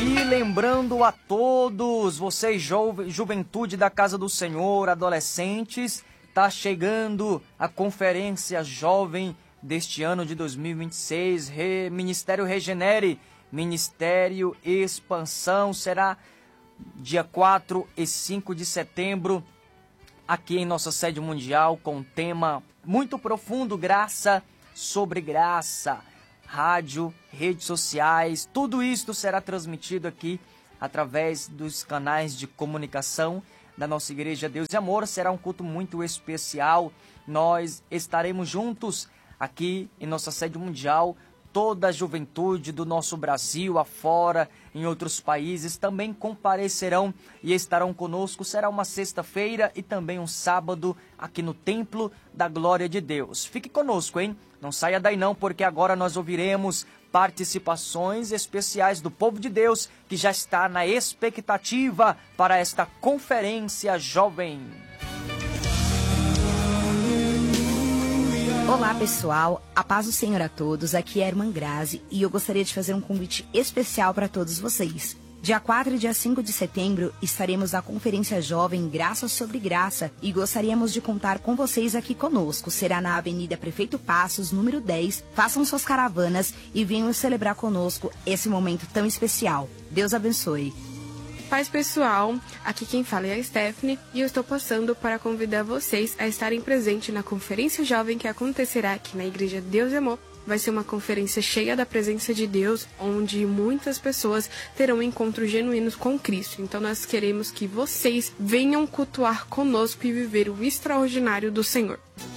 E lembrando a todos, vocês juventude da Casa do Senhor, adolescentes, está chegando a Conferência Jovem deste ano de 2026, Ministério Regenere, Ministério Expansão, será dia 4 e 5 de setembro, aqui em nossa sede mundial, com um tema muito profundo, graça sobre graça. Rádio, redes sociais, tudo isso será transmitido aqui através dos canais de comunicação da nossa Igreja Deus e Amor. Será um culto muito especial. Nós estaremos juntos aqui em nossa sede mundial. Toda a juventude do nosso Brasil, afora, em outros países, também comparecerão e estarão conosco. Será uma sexta-feira e também um sábado aqui no Templo da Glória de Deus. Fique conosco, hein? Não saia daí não, porque agora nós ouviremos participações especiais do povo de Deus que já está na expectativa para esta Conferência Jovem. Olá pessoal, a paz do Senhor a todos, aqui é a Irmã Grazi e eu gostaria de fazer um convite especial para todos vocês. Dia 4 e dia 5 de setembro estaremos na Conferência Jovem Graça sobre Graça e gostaríamos de contar com vocês aqui conosco. Será na Avenida Prefeito Passos, número 10. Façam suas caravanas e venham celebrar conosco esse momento tão especial. Deus abençoe. Paz pessoal, aqui quem fala é a Stephanie e eu estou passando para convidar vocês a estarem presentes na Conferência Jovem que acontecerá aqui na Igreja Deus e Amor. Vai ser uma conferência cheia da presença de Deus, onde muitas pessoas terão encontros genuínos com Cristo. Então nós queremos que vocês venham cultuar conosco e viver o extraordinário do Senhor.